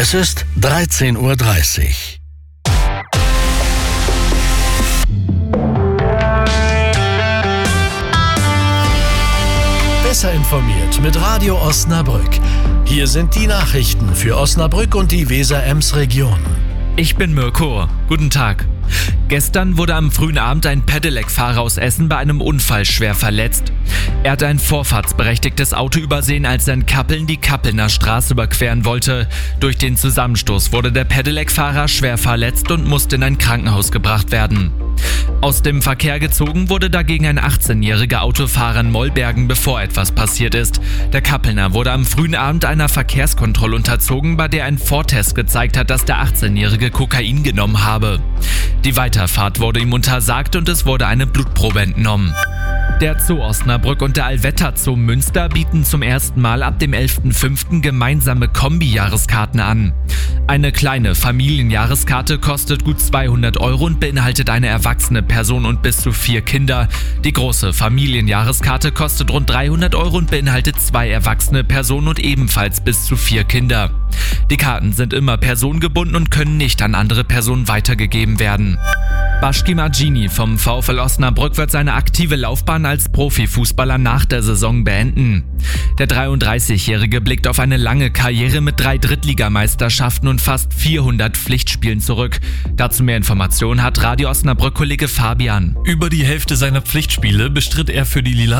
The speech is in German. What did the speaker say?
Es ist 13:30 Uhr. Besser informiert mit Radio Osnabrück. Hier sind die Nachrichten für Osnabrück und die Weser-Ems-Region. Ich bin Mirko. Guten Tag. Gestern wurde am frühen Abend ein Pedelec-Fahrer aus Essen bei einem Unfall schwer verletzt. Er hat ein vorfahrtsberechtigtes Auto übersehen, als er in Kappeln die Kappelner Straße überqueren wollte. Durch den Zusammenstoß wurde der Pedelec-Fahrer schwer verletzt und musste in ein Krankenhaus gebracht werden. Aus dem Verkehr gezogen wurde dagegen ein 18-jähriger Autofahrer in Mollbergen, bevor etwas passiert ist. Der Kappelner wurde am frühen Abend einer Verkehrskontrolle unterzogen, bei der ein Vortest gezeigt hat, dass der 18-jährige Kokain genommen habe. Die Weiterfahrt wurde ihm untersagt und es wurde eine Blutprobe entnommen. Der Zoo Osnabrück und der Allwetter Zoo Münster bieten zum ersten Mal ab dem 11.05. gemeinsame Kombi-Jahreskarten an. Eine kleine Familienjahreskarte kostet gut 200 € und beinhaltet eine erwachsene Person und bis zu 4 Kinder. Die große Familienjahreskarte kostet rund 300 € und beinhaltet 2 erwachsene Personen und ebenfalls bis zu 4 Kinder. Die Karten sind immer personengebunden und können nicht an andere Personen weitergegeben werden. Bashki Margini vom VfL Osnabrück wird seine aktive Laufbahn als Profifußballer nach der Saison beenden. Der 33-Jährige blickt auf eine lange Karriere mit 3 Drittligameisterschaften und fast 400 Pflichtspielen zurück. Dazu mehr Informationen hat Radio Osnabrück-Kollege Fabian. Über die Hälfte seiner Pflichtspiele bestritt er für die Lila